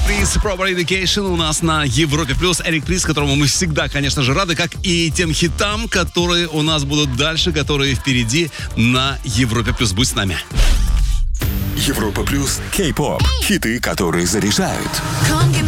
Приз, Proper Education у нас на Европе Плюс. Эрик Приз, которому мы всегда, конечно же, рады, как и тем хитам, которые у нас будут дальше, которые впереди на Европе Плюс. Будь с нами. Европа Плюс, Кей-поп, хиты, которые заряжают. Come give